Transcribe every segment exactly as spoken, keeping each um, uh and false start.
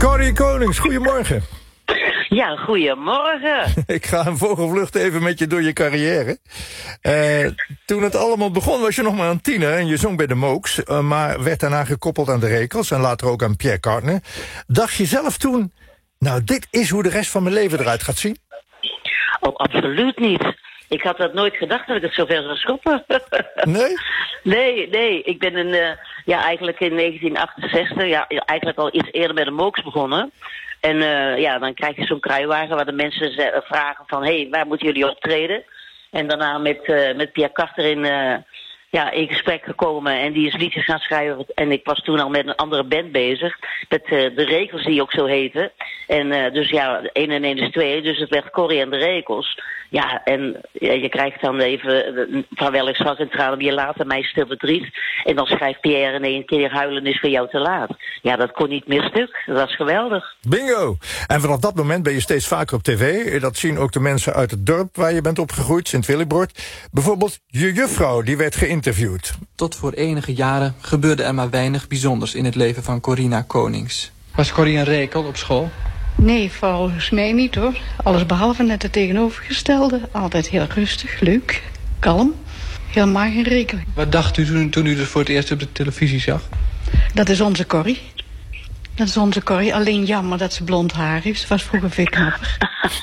Corrie Konings, goedemorgen. Ja, goedemorgen. Ik ga een vogelvlucht even met je door je carrière. Uh, toen het allemaal begon was je nog maar een tiener en je zong bij de Mooks, uh, maar werd daarna gekoppeld aan de Rekels en later ook aan Pierre Cardin. Dacht je zelf toen, nou dit is hoe de rest van mijn leven eruit gaat zien? Oh, absoluut niet. Ik had dat nooit gedacht dat ik het zover zou schoppen. Nee? Nee, nee. Ik ben in, uh, ja, eigenlijk in negentien achtenzestig, ja, eigenlijk al iets eerder met de Mooks begonnen. En uh, ja, dan krijg je zo'n kruiwagen waar de mensen ze- vragen van, hé, hey, waar moeten jullie optreden? En daarna met, uh, met Pierre Cardin in, uh, ja, in gesprek gekomen en die is liedjes gaan schrijven. En ik was toen al met een andere band bezig, met uh, de Rekels die ook zo heten. En uh, dus ja, één en één is twee, dus het werd Corrie en de Rekels. Ja, en ja, je krijgt dan even uh, van welk zak en tranen je later mij stil verdriet. En dan schrijft Pierre in één keer huilen is voor jou te laat. Ja, dat kon niet meer stuk. Dat was geweldig. Bingo! En vanaf dat moment ben je steeds vaker op tv. Dat zien ook de mensen uit het dorp waar je bent opgegroeid, Sint-Willebroord. Bijvoorbeeld je juffrouw, die werd geïnterviewd. Tot voor enige jaren gebeurde er maar weinig bijzonders in het leven van Corina Konings. Was Corrie een rekel op school? Nee, volgens mij niet hoor. Alles behalve net het tegenovergestelde. Altijd heel rustig, leuk, kalm. Helemaal geen rekening. Wat dacht u toen, toen u het voor het eerst op de televisie zag? Dat is onze Corrie. Dat is onze Corrie. Alleen jammer dat ze blond haar heeft. Ze was vroeger veel knapper.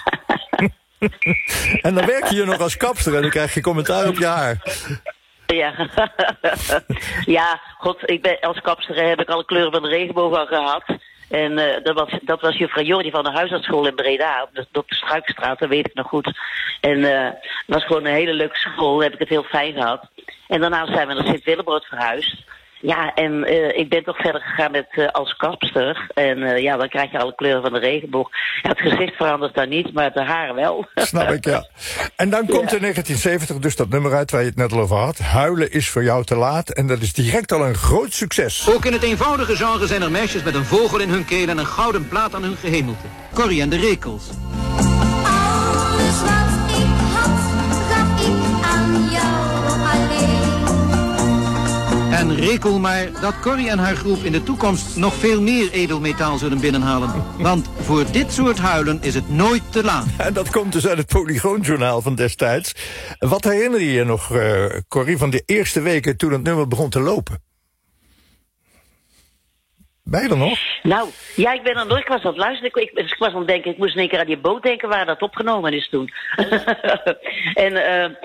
En dan werk je hier nog als kapster en dan krijg je commentaar op je haar. Ja, ja, god, ik ben, als kapster heb ik alle kleuren van de regenboog al gehad. En uh, dat was, dat was juffrouw Jordi van de huisartsschool in Breda, op de, op de Struikstraat, dat weet ik nog goed. En uh, het was gewoon een hele leuke school, daar heb ik het heel fijn gehad. En daarna zijn we naar Sint-Willebroord verhuisd. Ja, en uh, ik ben toch verder gegaan met uh, als kapster. En uh, ja, dan krijg je alle kleuren van de regenboog. Ja, het gezicht verandert dan niet, maar de haren wel. Snap ik, ja. En dan komt Ja. in negentien zeventig dus dat nummer uit waar je het net al over had. Huilen is voor jou te laat. En dat is direct al een groot succes. Ook in het eenvoudige genre zijn er meisjes met een vogel in hun keel en een gouden plaat aan hun gehemelte. Corrie en de Rekels. Alles wat ik had, gaf ik aan jou alleen. En rekel maar dat Corrie en haar groep in de toekomst nog veel meer edelmetaal zullen binnenhalen. Want voor dit soort huilen is het nooit te laat. En dat komt dus uit het Polygoonjournaal van destijds. Wat herinner je je nog, uh, Corrie, van de eerste weken toen het nummer begon te lopen? Ben je er nog? Nou, ja, ik ben er nog, ik was aan het luisteren. Ik, ik was aan het denken, ik moest in één keer aan die boot denken waar dat opgenomen is toen. en uh,